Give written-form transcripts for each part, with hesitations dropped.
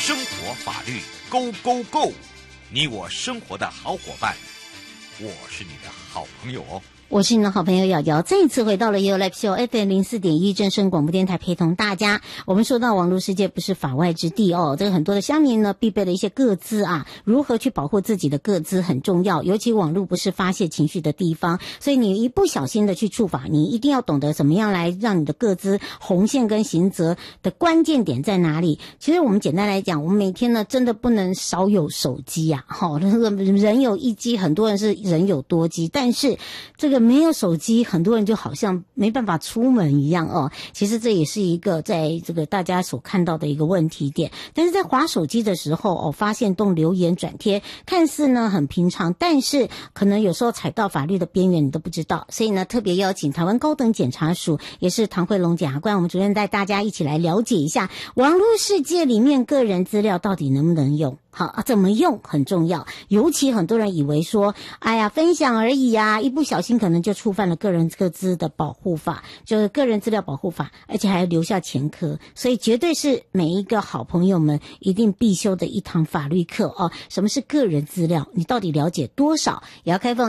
生活法律 Go Go Go， 你我生活的好伙伴，我是你的好朋友哦。 我是你的好朋友瑶瑶，再一次回到了 You Live Show FM 04.1正声广播电台，陪同大家。我们说到网络世界不是法外之地哦，这个很多的乡民呢必备的一些个资啊，如何去保护自己的个资很重要，尤其网络不是发泄情绪的地方，所以你一不小心的去触法，你一定要懂得怎么样来让你的个资红线跟刑责的关键点在哪里。其实我们简单来讲，我们每天呢真的不能少有手机啊，人有一机，很多人是人有多机，但是这个没有手机，很多人就好像没办法出门一样哦。其实这也是一个在这个大家所看到的一个问题点。但是在滑手机的时候发现动留言转贴，看似呢很平常，但是可能有时候踩到法律的边缘你都不知道。所以呢，特别邀请台湾高等检察署，也是唐慧龙检察官，我们主任带大家一起来了解一下网络世界里面个人资料到底能不能用。好怎么用很重要，尤其很多人以为说，哎呀，分享而已啊，一不小心可能就触犯了个人个资的保护法，就是个人资料保护法，而且还留下前科，所以绝对是每一个好朋友们一定必修的一堂法律课哦。什么是个人资料？你到底了解多少？也要开放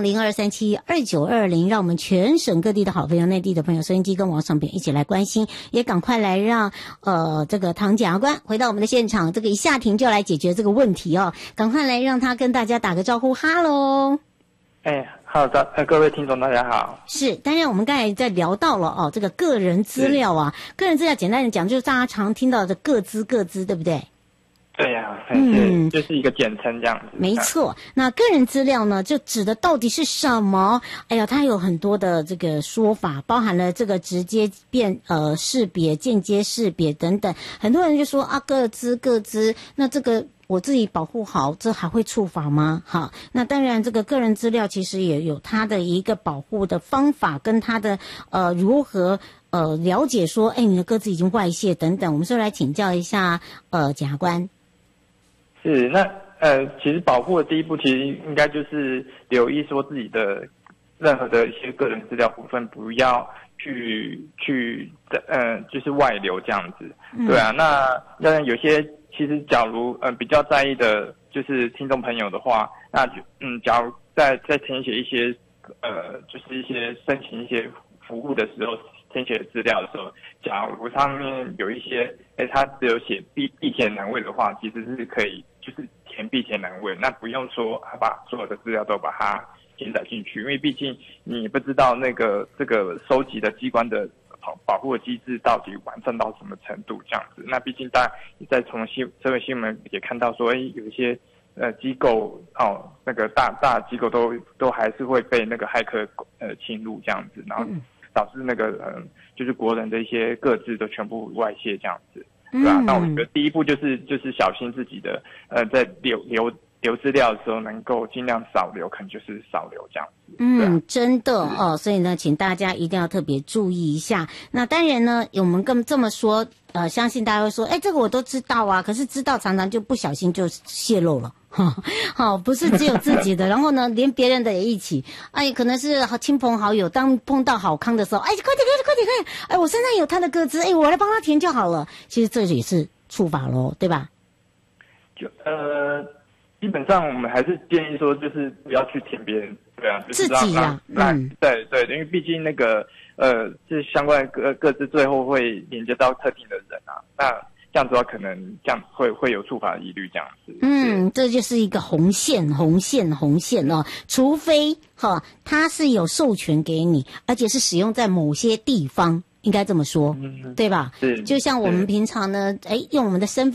02372920，让我们全省各地的好朋友、内地的朋友、收音机跟网上朋友一起来关心，也赶快来让这个唐检察官回到我们的现场，这个一下庭就来解决这个问题。赶快来让他跟大家打个招呼，哈喽。 好的，各位听众大家好。 是，当然我们刚才在聊到了这个个人资料啊，个人资料简单的讲就是大家常听到的个资，对不对？ 对呀，就是一个简称这样子。 没错，那个人资料呢，就指的到底是什么？哎呀，它有很多的这个说法，包含了这个直接识别、间接识别等等。很多人就说啊，个资，那这个我自己保护好，这还会触法吗？好，那当然，这个个人资料其实也有它的一个保护的方法，跟它的如何了解说，哎，你的个资已经外泄等等。我们说来请教一下检察官。 是，那其实保护的第一步，其实应该就是留意说自己的任何的一些个人资料部分，不要去就是外流这样子。对啊，那有些其实假如比较在意的就是听众朋友的话，那就假如在填写一些就是一些申请一些服务的时候，填写资料的时候，假如上面有一些他只有写必填栏位的话，其实是可以就是填必填栏位，那不用说把所有的资料都把它填载进去，因为毕竟你不知道这个收集的机关的保护的机制到底完善到什么程度这样子。那毕竟大家在从社会新闻也看到说，有一些机构那个大机构都还是会被那个骇客侵入这样子，然后导致那个就是国人的一些个资都全部外泄这样子，对吧？那我觉得第一步就是小心自己的在留资料的时候能够尽量少留，可能就是少留这样子。 真的所以呢，请大家一定要特别注意一下。那当然呢，我们更这么说，相信大家会说，这个我都知道啊，可是知道常常就不小心就泄露了。好，不是只有自己的，然后呢，连别人的也一起。可能是亲朋好友，当碰到好康的时候，快点，我身上有他的个资，我来帮他填就好了。其实这也是触法咯，对吧？ 基本上我们还是建议说，就是不要去填别人，对啊，就是自己呀， 对，因为毕竟那个这相关的个资最后会连接到特定的人啊，那这样子的话，可能这样会有触法的疑虑这样子。 这就是一个红线哦，除非他是有授权给你，而且是使用在某些地方。应该这么说，对吧？就像我们平常呢，用我们的身份